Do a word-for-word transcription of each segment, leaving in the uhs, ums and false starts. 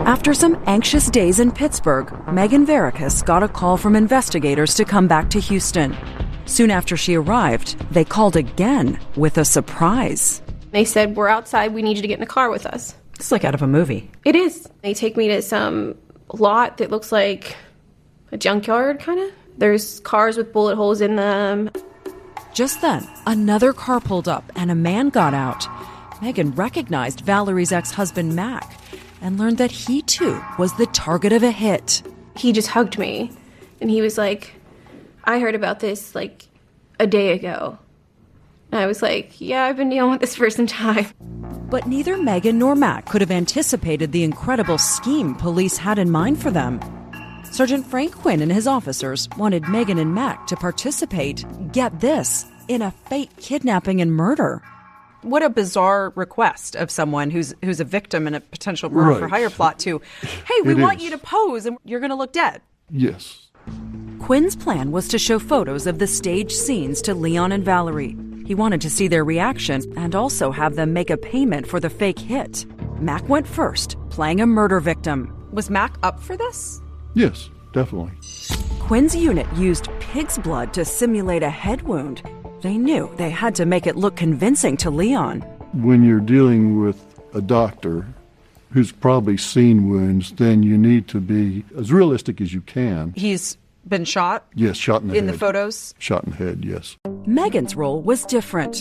After some anxious days in Pittsburgh, Megan Vericus got a call from investigators to come back to Houston. Soon after she arrived, they called again with a surprise. They said, we're outside, we need you to get in the car with us. It's like out of a movie. It is. They take me to some lot that looks like a junkyard, kind of. There's cars with bullet holes in them. Just then, another car pulled up and a man got out. Megan recognized Valerie's ex-husband, Mac, and learned that he, too, was the target of a hit. He just hugged me, and he was like, I heard about this, like, a day ago. And I was like, yeah, I've been dealing with this for some time. But neither Megan nor Mac could have anticipated the incredible scheme police had in mind for them. Sergeant Frank Quinn and his officers wanted Megan and Mac to participate, get this, in a fake kidnapping and murder. What a bizarre request of someone who's who's a victim in a potential murder right. for hire plot to, hey, we it want is. you to pose and you're going to look dead. Yes. Quinn's plan was to show photos of the staged scenes to Leon and Valerie. He wanted to see their reaction and also have them make a payment for the fake hit. Mac went first, playing a murder victim. Was Mac up for this? Yes, definitely. Quinn's unit used pig's blood to simulate a head wound. They knew they had to make it look convincing to Leon. When you're dealing with a doctor who's probably seen wounds, then you need to be as realistic as you can. He's been shot? Yes, shot in the in head. In the photos? Shot in the head, yes. Megan's role was different.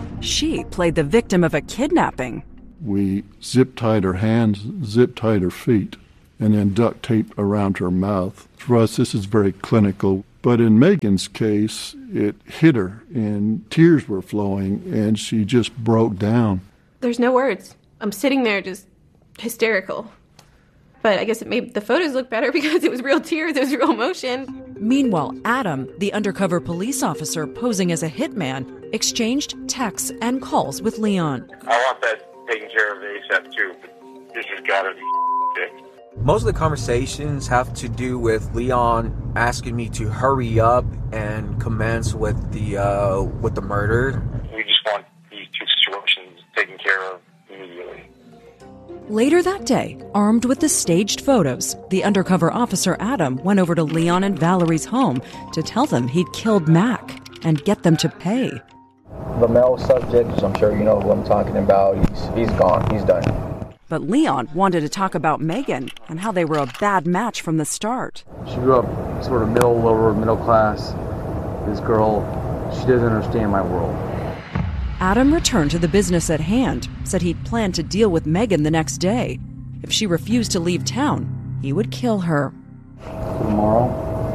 She played the victim of a kidnapping. We zip-tied her hands, zip-tied her feet, and then duct tape around her mouth. For us, this is very clinical. But in Megan's case, it hit her, and tears were flowing, and she just broke down. There's no words. I'm sitting there just hysterical. But I guess it made the photos look better because it was real tears, it was real emotion. Meanwhile, Adam, the undercover police officer posing as a hitman, exchanged texts and calls with Leon. I want that taken care of ASAP too. This has got to be fixed. Most of the conversations have to do with Leon asking me to hurry up and commence with the uh, with the murder. We just want these two situations taken care of immediately. Later that day, armed with the staged photos, the undercover officer Adam went over to Leon and Valerie's home to tell them he'd killed Mac and get them to pay. The male subject, which I'm sure you know who I'm talking about, he's, he's gone. He's done. But Leon wanted to talk about Megan and how they were a bad match from the start. She grew up sort of middle, lower, middle class. This girl, she doesn't understand my world. Adam returned to the business at hand, said he'd planned to deal with Megan the next day. If she refused to leave town, he would kill her. Tomorrow?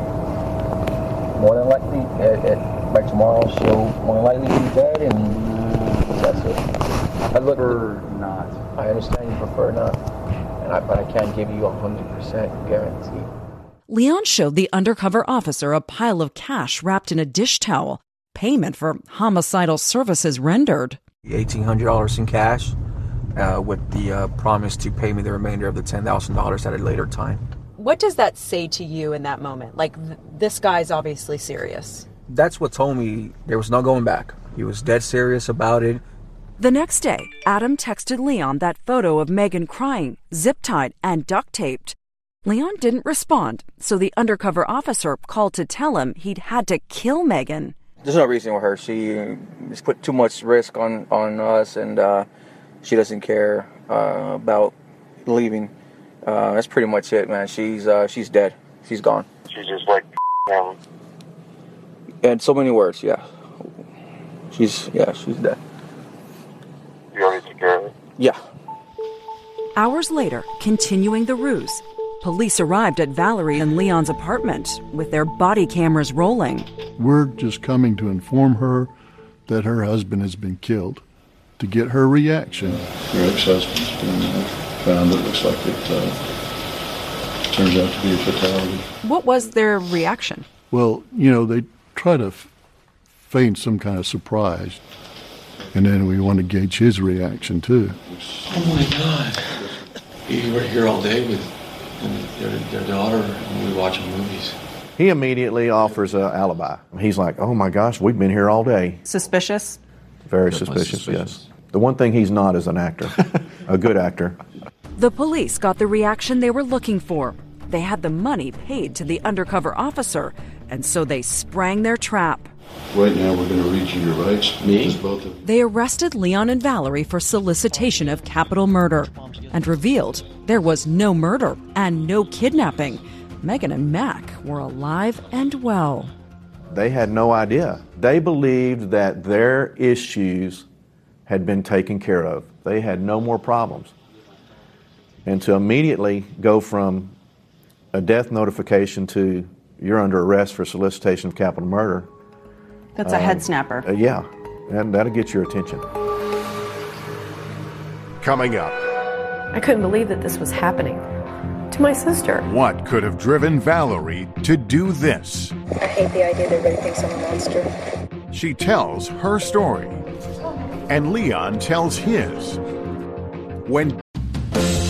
More than likely, at, at, by tomorrow, she'll more than likely be dead, and that's it. I look prefer not. I understand you prefer not, and I, but I can't give you a one hundred percent guarantee. Leon showed the undercover officer a pile of cash wrapped in a dish towel, payment for homicidal services rendered. eighteen hundred dollars in cash uh, with the uh, promise to pay me the remainder of the ten thousand dollars at a later time. What does that say to you in that moment? Like, th- this guy's obviously serious. That's what told me there was no going back. He was dead serious about it. The next day, Adam texted Leon that photo of Megan crying, zip-tied, and duct-taped. Leon didn't respond, so the undercover officer called to tell him he'd had to kill Megan. There's no reason with her. She has put too much risk on, on us, and uh, she doesn't care uh, about leaving. Uh, that's pretty much it, man. She's uh, she's dead. She's gone. She's just like him. In so many words, yeah. She's yeah, she's dead. You already took care of it? Yeah. Hours later, continuing the ruse, police arrived at Valerie and Leon's apartment with their body cameras rolling. We're just coming to inform her that her husband has been killed, to get her reaction. Your ex-husband's been uh, found. It looks like it uh, turns out to be a fatality. What was their reaction? Well, you know, they try to f- feign some kind of surprise, and then we want to gauge his reaction, too. Oh, my God. You were here all day with their, their daughter, and we were watching movies. He immediately offers an alibi. He's like, oh, my gosh, we've been here all day. Suspicious? Very Definitely suspicious, suspicious, yes. The one thing he's not is an actor, a good actor. The police got the reaction they were looking for. They had the money paid to the undercover officer, and so they sprang their trap. Right now, we're going to read you your rights. Me? Both of They arrested Leon and Valerie for solicitation of capital murder and revealed there was no murder and no kidnapping. Megan and Mac were alive and well. They had no idea. They believed that their issues had been taken care of. They had no more problems. And to immediately go from a death notification to you're under arrest for solicitation of capital murder. That's a um, head snapper. Uh, yeah, and that'll get your attention. Coming up. I couldn't believe that this was happening to my sister. What could have driven Valerie to do this? I hate the idea that everybody thinks I'm a monster. She tells her story, and Leon tells his. When